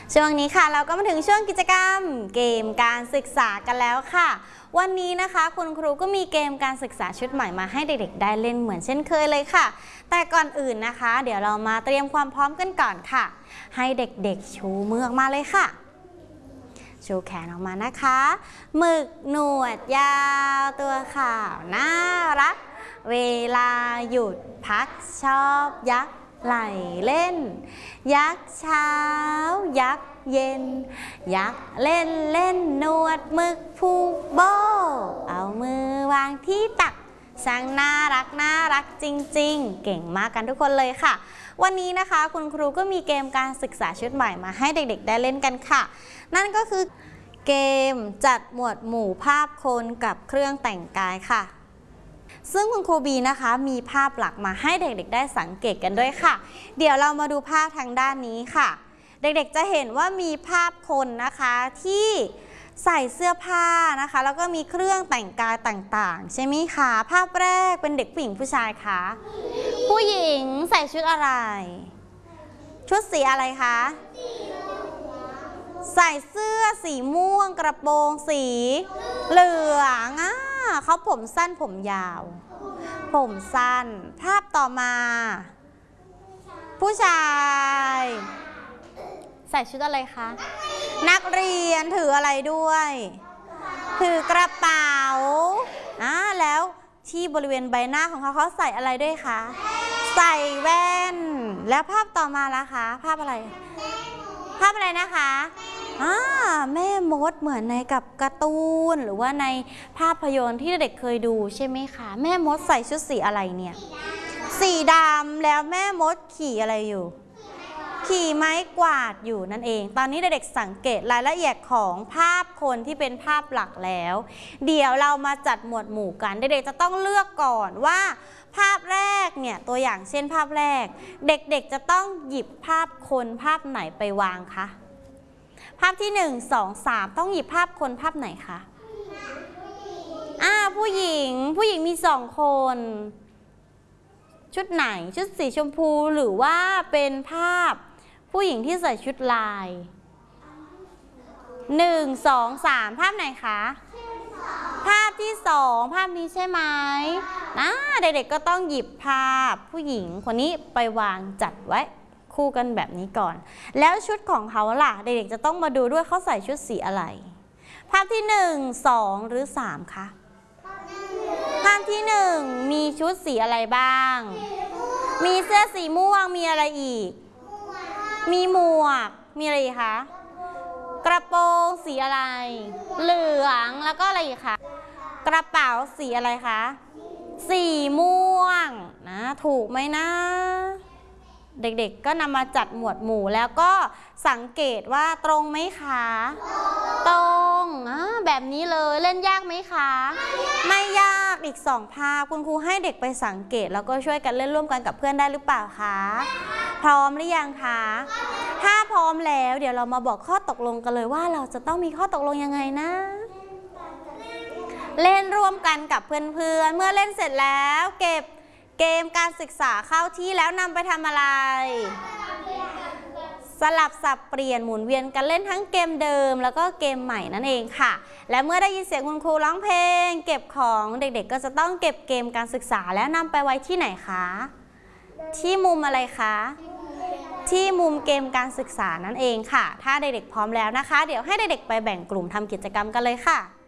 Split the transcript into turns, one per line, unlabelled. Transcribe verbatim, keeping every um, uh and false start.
ช่วงนี้ค่ะเราก็มาถึงช่วงกิจกรรมเกมการศึกษากันแล้วค่ะวันนี้นะคะคุณครูก็มีเกมการศึกษาชุดใหม่มาให้เด็กๆได้เล่นเหมือนเช่นเคยเลยค่ะแต่ก่อนอื่นนะคะเดี๋ยวเรามาเตรียมความพร้อมกันก่อนค่ะให้เด็กๆชูมือออกมาเลยค่ะชูแขนออกมานะคะหมึกหนวดยาวตัวขาวน่ารักเวลาหยุดพักชอบยักไหลเล่นยักเช้ายักเย็นยักเล่นเล่นหนวดหมึกผูกโบเอามือวางที่ตักช่างน่ารักน่ารักจริงๆเก่งมากกันทุกคนเลยค่ะวันนี้นะคะคุณครูก็มีเกมการศึกษาชุดใหม่มาให้เด็กๆได้เล่นกันค่ะนั่นก็คือเกมจัดหมวดหมู่ภาพคนกับเครื่องแต่งกายค่ะซึ่งคุณครูบีนะคะมีภาพหลักมาให้เด็กๆได้สังเกตกันด้วยค่ะเดี๋ยวเรามาดูภาพทางด้านนี้ค่ะเด็กๆจะเห็นว่ามีภาพคนนะคะที่ใส่เสื้อผ้านะคะแล้วก็มีเครื่องแต่งกายต่างๆใช่ไหมคะภาพแรกเป็นเด็กผู้หญิงผู้ชายคะผู้หญิงใส่ชุดอะไรชุดสีอะไรคะใส่เสื้อสีม่วงกระโปรงสีเหลืองอ่ะเขาผมสั้นผมยาวผมสั้นภาพต่อมาผู้ชายใส่ชุดอะไรคะนักเรียนถืออะไรด้วยถือกระเป๋าอ่าแล้วที่บริเวณใบหน้าของเขาเขาใส่อะไรด้วยคะใส่แว่นแล้วภาพต่อมาล่ะคะภาพอะไรภาพอะไรนะคะอ่าแม่มดเหมือนในกับการ์ตูนหรือว่าในภาพยนตร์ที่เด็กเคยดูใช่ไหมคะแม่มดใส่ชุดสีอะไรเนี่ยสีดำแล้วแม่มดขี่อะไรอยู่ขี่ไม้กวาดอยู่นั่นเองตอนนี้เด็กๆสังเกตรายละเอียดของภาพคนที่เป็นภาพหลักแล้วเดี๋ยวเรามาจัดหมวดหมู่กันเด็กๆจะต้องเลือกก่อนว่าภาพแรกเนี่ยตัวอย่างเช่นภาพแรกเด็กๆจะต้องหยิบภาพคนภาพไหนไปวางคะภาพที่หนึ่ง สอง สามต้องหยิบภาพคนภาพไหนคะอ่าผู้หญิงผู้หญิงมีสองคนชุดไหนชุดสีชมพูหรือว่าเป็นภาพผู้หญิงที่ใส่ชุดลายหนึ่ง สอง สามภาพไหนคะภาพที่สองภาพนี้ใช่ไหมนะเด็กๆก็ต้องหยิบภาพผู้หญิงคนนี้ไปวางจัดไว้คู่กันแบบนี้ก่อนแล้วชุดของเขาล่ะเด็กๆจะต้องมาดูด้วยเขาใส่ชุดสีอะไรภาพที่หนึ่ง สองหรือสามคะภาพที่หนึ่งมีชุดสีอะไรบ้างมีเสื้อสีม่วงมีอะไรอีกมีหมวกมีอะไรอีกคะกระโปรงสีอะไรเหลืองแล้วก็อะไรอีกคะกระเป๋าสีอะไรคะสีม่วงนะถูกไหมนะเด็กๆก็นำมาจัดหมวดหมู่แล้วก็สังเกตว่าตรงไหมคะตรงแบบนี้เลยเล่นยากไหมคะไม่ยากอีกสองภาพคุณครูให้เด็กไปสังเกตแล้วก็ช่วยกันเล่นร่วมกันกับเพื่อนได้หรือเปล่าคะพร้อมหรือยังคะถ้าพร้อมแล้วเดี๋ยวเรามาบอกข้อตกลงกันเลยว่าเราจะต้องมีข้อตกลงยังไงนะเล่นร่วมกันกับเพื่อนๆเมื่อเล่นเสร็จแล้วเก็บเกมการศึกษาเข้าที่แล้วนำไปทำอะไรสลับสับเปลี่ยนหมุนเวียนกันเล่นทั้งเกมเดิมแล้วก็เกมใหม่นั่นเองค่ะและเมื่อได้ยินเสียงคุณครูร้องเพลงเก็บของเด็กๆก็จะต้องเก็บเกมการศึกษาแล้วนำไปไว้ที่ไหนคะที่มุมอะไรคะที่มุมเกมการศึกษานั่นเองค่ะถ้าเด็กๆพร้อมแล้วนะคะเดี๋ยวให้เด็กๆไปแบ่งกลุ่มทำกิจกรรมกันเลยค่ะ